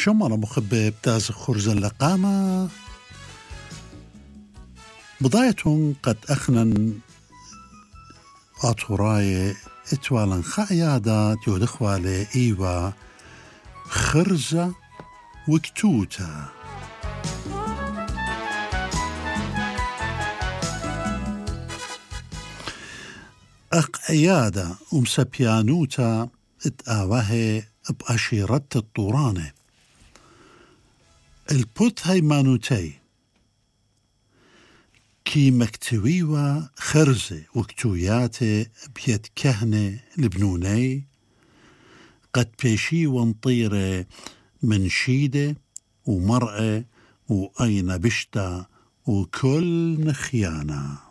شمرة مخبة بتاز خرز اللقامة بضاية قد أخنن أطوراي اتوالن خعيادات يودخوالي إيوا خرزة وكتوتا أقعيادة ومسبيانوتا اتآوهي بأشيرت الطورانة البوت هيمانوتي كي مكتويوا خرزة وكتوياتي بيد كهنة لبنوني قد بيشي ونطيرة من شيدة ومرأة وأين بشتا وكل نخيانة